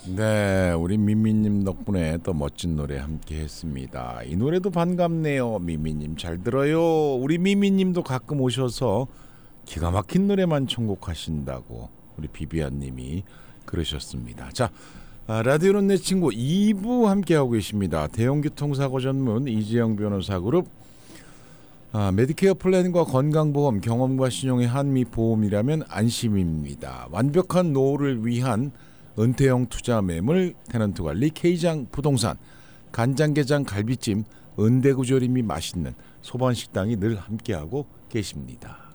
네, 우리 미미님 덕분에 또 멋진 노래 함께 했습니다. 이 노래도 반갑네요. 미미님 잘 들어요. 우리 미미님도 가끔 오셔서 기가 막힌 노래만 천곡하신다고 우리 비비안님이 그러셨습니다. 자, 라디오는 내 친구 2부 함께하고 계십니다. 대형교통사고 전문 이재영 변호사 그룹 메디케어 플랜과 건강보험 경험과 신용의 한미보험이라면 안심입니다. 완벽한 노후를 위한 은퇴형 투자 매물 테넌트관리 K장 부동산 간장게장 갈비찜 은대구조림이 맛있는 소반식당이 늘 함께하고 계십니다.